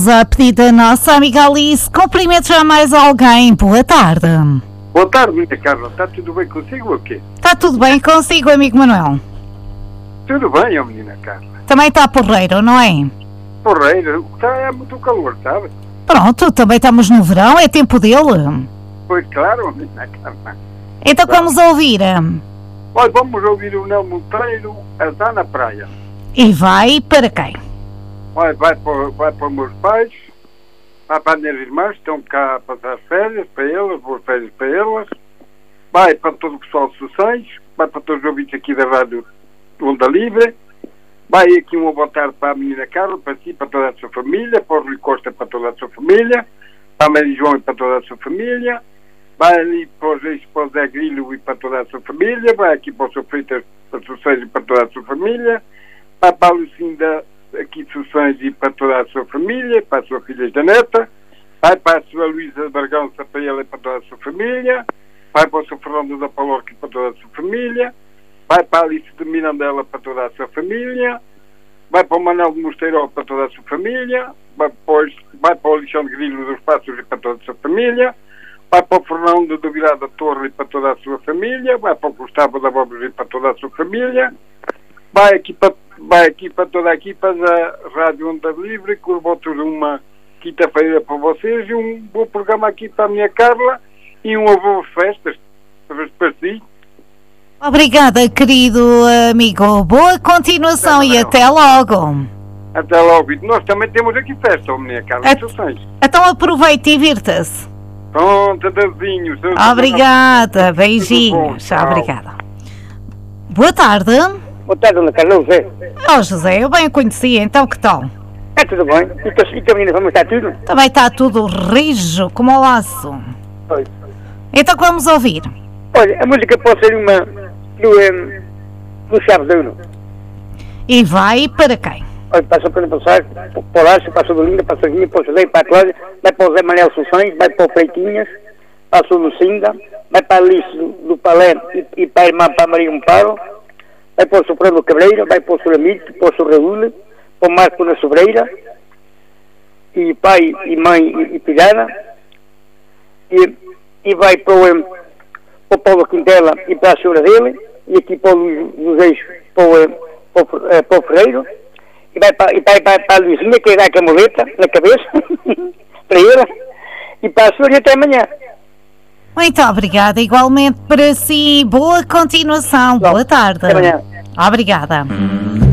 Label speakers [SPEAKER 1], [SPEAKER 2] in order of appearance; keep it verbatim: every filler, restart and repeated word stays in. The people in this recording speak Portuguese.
[SPEAKER 1] vamos a pedido da nossa amiga Alice. Cumprimentos a mais alguém. Boa tarde.
[SPEAKER 2] Boa tarde, minha Carla. Está tudo bem consigo ou o quê?
[SPEAKER 1] Está tudo bem consigo, amigo Manuel?
[SPEAKER 2] Tudo bem, ó menina Carla.
[SPEAKER 1] Também está porreiro, não é?
[SPEAKER 2] Porreiro, está é muito calor, sabe?
[SPEAKER 1] Pronto, também estamos no verão, é tempo dele.
[SPEAKER 2] Pois claro, menina Carla.
[SPEAKER 1] Então
[SPEAKER 2] Tá.
[SPEAKER 1] vamos ouvir.
[SPEAKER 2] Olha, vamos ouvir o Nel Monteiro, está na praia.
[SPEAKER 1] E vai para quem?
[SPEAKER 2] Olha, vai para, vai para os meus pais, vai para as minhas irmãs, que estão cá a passar as férias, para elas, boas férias para elas. Vai para todo o pessoal de Sessões, vai para todos os ouvintes aqui da Rádio Onda Livre. Vai aqui uma boa tarde para a menina Carla, para si, para toda a sua família, para o Rui Costa, para toda a sua família, para a Maria João e para toda a sua família. Vai ali para o Zé, para o Zé Grilo e para toda a sua família. Vai aqui para o seu Freitas, para Sessões e para toda a sua família. Vai para a Lucinda, aqui de Sessões e para toda a sua família, para a sua filha Janeta. Vai para a sua Luísa Bargança, para ela e para toda a sua família. Vai para o seu Fernando da Palorca e para toda a sua família. Vai para a Alice de Mirandela para toda a sua família. Vai para o Manuel de Mosteiro para toda a sua família. Vai para o, vai para o Alexandre Grilo dos Passos e para toda a sua família. Vai para o Fernando do Vilar da Torre e para toda a sua família. Vai para o Gustavo da Bobos e para toda a sua família. Vai aqui para, vai aqui para toda a equipa da Rádio Onda Livre, que eu voto uma quinta-feira para vocês e um bom programa aqui para a minha Carla e uma boas festas para si.
[SPEAKER 1] Obrigada, querido amigo. Boa continuação e até logo.
[SPEAKER 2] Até logo. E nós também temos aqui festa, ó, minha Carla.
[SPEAKER 1] At- Então aproveite e divirta-se.
[SPEAKER 2] Pronto, dadinhos.
[SPEAKER 1] Obrigada, beijinhos.
[SPEAKER 2] Tchau.
[SPEAKER 1] Obrigada. Boa tarde.
[SPEAKER 3] Boa tarde, Dona Carla, José.
[SPEAKER 1] Oh, José, eu bem a conheci, então que tal?
[SPEAKER 3] É tudo bem? E que e que a menina vamos estar tudo?
[SPEAKER 1] Também está tudo rijo, como o laço.
[SPEAKER 3] Pois.
[SPEAKER 1] Então que vamos ouvir?
[SPEAKER 3] Olha, a música pode ser uma do, um, do Chaves de Ouro.
[SPEAKER 1] E vai para quem?
[SPEAKER 3] Olha, passa para passar, para o Lácio, para a Sodolinda, para a Serginha, para o José, para a Cláudia, vai para o Zé Manuel Soluções, vai para o Freitinhas, para a Lucinda, vai para a Alice do, do Palé e, e para a irmã, para a Maria Amparo, vai para o Soprano Cabreira, vai para o Suramito, para o Sorraúle, para o Marco na Sobreira, e pai e mãe e, e filhada, e, e vai para o, um, para o Paulo Quintela e para a senhora dele, e aqui para o Luís dos Eixos, para o, um, para, o, uh, para o Ferreiro, e vai para, e vai para, para a Luizinha, que dá a camoleta na cabeça, para ela, e para a senhora e até amanhã.
[SPEAKER 1] Muito obrigada, igualmente para si. Boa continuação.
[SPEAKER 3] Bom,
[SPEAKER 1] Boa tarde.
[SPEAKER 3] até amanhã.
[SPEAKER 1] Obrigada.